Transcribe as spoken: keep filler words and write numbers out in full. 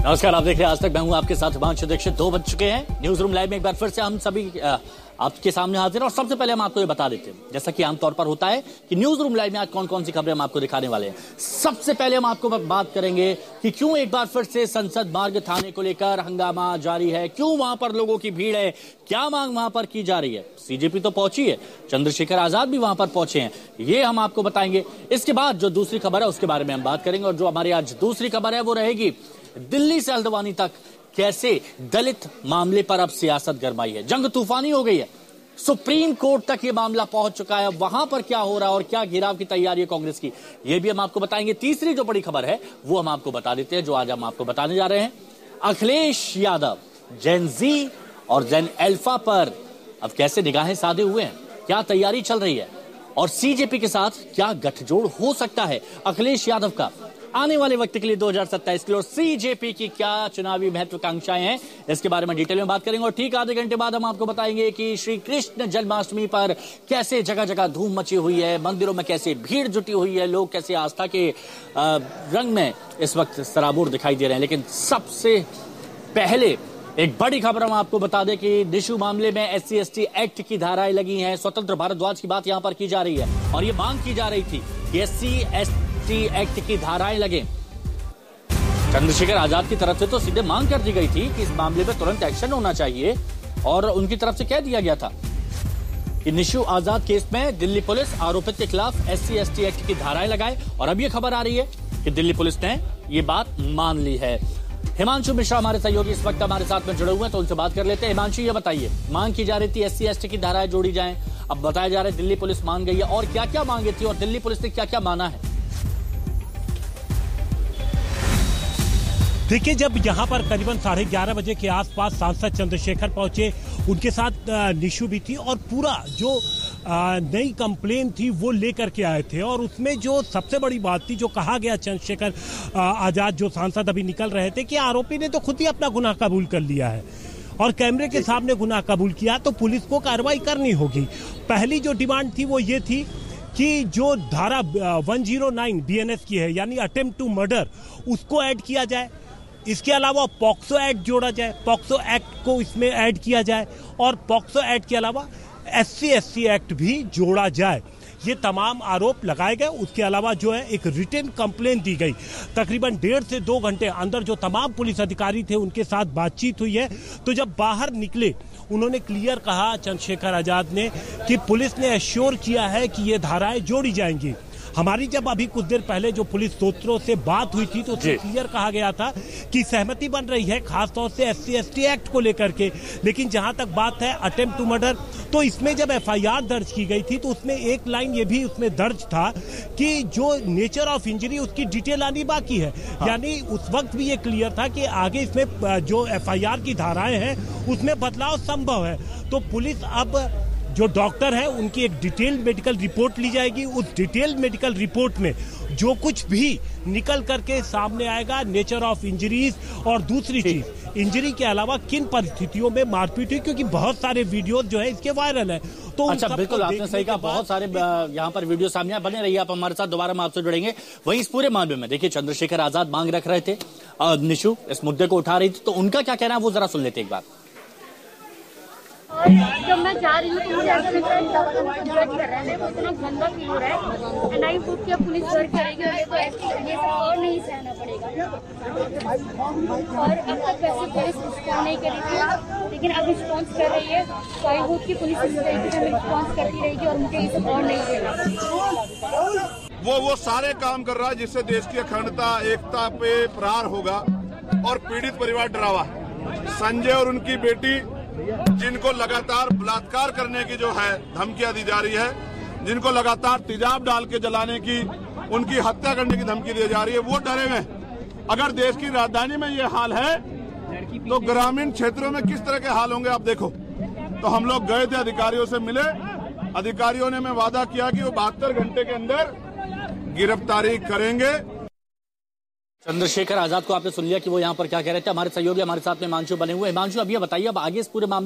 नमस्कार, आप देख रहे हैं आज तक। मैं हूं आपके साथ हिमांशु दीक्षित। दो बज चुके हैं। न्यूज रूम लाइव में एक बार फिर से हम सभी आ, आपके सामने हाजिर हैं और सबसे पहले हम आपको ये बता देते हैं, जैसा कि आमतौर पर होता है कि न्यूज रूम लाइव में आज कौन कौन सी खबरें हम आपको दिखाने वाले हैं। सबसे पहले हम आपको बात करेंगे कि क्यों एक बार फिर से संसद मार्ग थाने को लेकर हंगामा जारी है, क्यों वहां पर लोगों की भीड़ है, क्या मांग वहां पर की जा रही है। सीजेपी तो पहुंची है, चंद्रशेखर आजाद भी वहां पर पहुंचे हैं, ये हम आपको बताएंगे। इसके बाद जो दूसरी खबर है उसके बारे में हम बात करेंगे और जो हमारी आज दूसरी खबर है वो रहेगी दिल्ली से हल्द्वानी तक कैसे दलित मामले पर अब सियासत गरमाई है, जंग तूफानी हो गई है। सुप्रीम कोर्ट तक ये मामला पहुंच चुका है। वहां पर क्या हो रहा है और क्या घेराव की तैयारी है कांग्रेस की, ये भी हम आपको बताएंगे। तीसरी जो बड़ी खबर है वो हम आपको बता देते हैं, जो आज हम आपको बताने जा रहे हैं। अखिलेश यादव जेन जी और जेन अल्फा पर अब कैसे निगाहें साधे हुए हैं, क्या तैयारी चल रही है और सीजेपी के साथ क्या गठजोड़ हो सकता है अखिलेश यादव का आने वाले वक्त के लिए दो हज़ार सत्ताईस के लिए, और सीजेपी की क्या चुनावी महत्वाकांक्षाएं हैं, इसके बारे में डिटेल में बात करेंगे। और ठीक आधे घंटे बाद हम आपको बताएंगे कि श्री कृष्ण जन्माष्टमी पर कैसे जगह जगह धूम मची हुई है, मंदिरों में कैसे भीड़ जुटी हुई है, लोग कैसे आस्था के रंग में इस वक्त सराबोर दिखाई दे रहे हैं। लेकिन सबसे पहले एक बड़ी खबर हम आपको बता दें कि निशु मामले में S C S T act की धाराएं लगी हैं। स्वतंत्र भारद्वाज की बात यहां पर की जा रही है और ये मांग की जा रही थी कि S C S T act की धाराएं लगे। चंद्रशेखर आजाद की तरफ से तो सीधे मांग कर दी गई थी कि इस मामले में तुरंत एक्शन होना चाहिए और उनकी तरफ से कह दिया गया था कि निशु आजाद केस में दिल्ली पुलिस आरोपित के खिलाफ S C S T act की धाराएं लगाए। और अब ये खबर आ रही है कि दिल्ली पुलिस ने ये बात मान ली है। हिमांशु मिश्रा हमारे सहयोगी इस वक्त हमारे साथ में जुड़े हुए हैं, तो उनसे बात कर लेते हैं। हिमांशु, ये बताइए, मांग की जा रही थी एस सी एस टी की धाराएं जोड़ी जाएं, अब बताया जा रहा है दिल्ली पुलिस मान गई है, और क्या क्या मांगे थी और दिल्ली पुलिस ने क्या क्या माना है? देखिए, जब यहाँ पर करीबन साढ़े ग्यारह बजे के आसपास सांसद चंद्रशेखर पहुंचे, उनके साथ निशु भी थी और पूरा जो नई कंप्लेन थी वो लेकर के आए थे। और उसमें जो सबसे बड़ी बात थी, जो कहा गया चंद्रशेखर आजाद जो सांसद अभी निकल रहे थे, कि आरोपी ने तो खुद ही अपना गुनाह कबूल कर लिया है और कैमरे के सामने गुनाह कबूल किया, तो पुलिस को कार्रवाई करनी होगी। पहली जो डिमांड थी वो ये थी कि जो धारा एक सौ नौ बी एन एस की है, यानी अटेम्प्ट टू मर्डर, उसको ऐड किया जाए। इसके अलावा पॉक्सो एक्ट जोड़ा जाए, पॉक्सो एक्ट को इसमें ऐड किया जाए और पॉक्सो एक्ट के अलावा S C S T act भी जोड़ा जाए। ये तमाम आरोप लगाए गए। उसके अलावा जो है एक रिटन कंप्लेंट दी गई। तकरीबन डेढ़ से दो घंटे अंदर जो तमाम पुलिस अधिकारी थे उनके साथ बातचीत हुई है। तो जब बाहर निकले, उन्होंने क्लियर कहा चंद्रशेखर आजाद ने कि पुलिस ने एश्योर किया है कि ये धाराएं जोड़ी जाएंगी। हमारी जब अभी कुछ देर पहले जो पुलिस सूत्रों से बात हुई थी तो उसमें क्लियर कहा गया था कि सहमति बन रही है खासतौर से S C S T act को लेकर के। लेकिन जहां तक बात है अटेम्प्ट टू मर्डर, तो इसमें जब एफ आई आर दर्ज की गई थी तो उसमें एक लाइन ये भी उसमें दर्ज था कि जो नेचर ऑफ इंजरी उसकी डिटेल आनी बाकी है। हाँ। यानी उस वक्त भी ये क्लियर था कि आगे इसमें जो एफ आई आर की धाराएं हैं उसमें बदलाव संभव है। तो पुलिस अब जो डॉक्टर है उनकी एक डिटेल्ड मेडिकल रिपोर्ट ली जाएगी। उस डिटेल्ड मेडिकल रिपोर्ट में जो कुछ भी निकल करके सामने आएगा, नेचर ऑफ इंजरीज और दूसरी चीज इंजरी के अलावा किन परिस्थितियों में मारपीट हुई, क्योंकि बहुत सारे वीडियो जो है इसके वायरल है। तो अच्छा, बिल्कुल आपने सही कहा, बहुत सारे यहाँ पर वीडियो सामने बने रहिए आप हमारे साथ, दोबारा हम आपसे जुड़ेंगे। वहीं इस पूरे मामले में देखिए चंद्रशेखर आजाद मांग रख रहे थे, निशु इस मुद्दे को उठा रही थी, तो उनका क्या कहना है वो जरा सुन लेते एक बार। और जब मैं जा रही हूँ तो मुझे ऐसा लगता है कि जज कर रहे हैं, वो इतना गंदा फील हो रहा है। एंड आई होप कि अब पुलिस वर्क करेगी, मुझे तो ऐसे ये सब और नहीं सहना पड़ेगा। और अब तक वैसे पुलिस रिस्पॉन्ड नहीं करी थी, लेकिन अब रिस्पॉन्स कर रही है, तो आई होप कि पुलिस इस तरीके से रिस्पॉन्स करती रहेगी और मुझे ये सब और नहीं देना। वो वो सारे काम कर रहा है जिससे देश की अखंडता एकता पे प्रहार होगा और पीड़ित परिवार डरा है। संजय और उनकी बेटी जिनको लगातार बलात्कार करने की जो है धमकियां दी जा रही है, जिनको लगातार तेजाब डाल के जलाने की, उनकी हत्या करने की धमकी दी जा रही है, वो डरे हुए। अगर देश की राजधानी में ये हाल है तो ग्रामीण क्षेत्रों में किस तरह के हाल होंगे आप देखो। तो हम लोग गए थे, अधिकारियों से मिले, अधिकारियों ने हमें वादा किया कि वो बहत्तर घंटे के अंदर गिरफ्तारी करेंगे। चंद्रशेखर आजाद को आपने सुन लिया कि वो यहाँ पर क्या कह रहे थे। हमारे सहयोगी हमारे साथ में हिमांशु बने हुए। हिमांशु, अब ये बताइए, अब आगे इस पूरे मामले